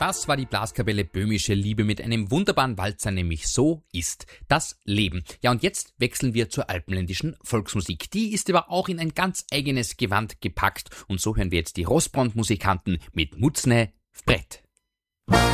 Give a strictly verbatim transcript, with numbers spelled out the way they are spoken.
Das war die Blaskapelle Böhmische Liebe mit einem wunderbaren Walzer, nämlich So ist das Leben. Ja, und jetzt wechseln wir zur alpenländischen Volksmusik. Die ist aber auch in ein ganz eigenes Gewand gepackt. Und so hören wir jetzt die Rossbrand-Musikanten mit Mutzne Brett.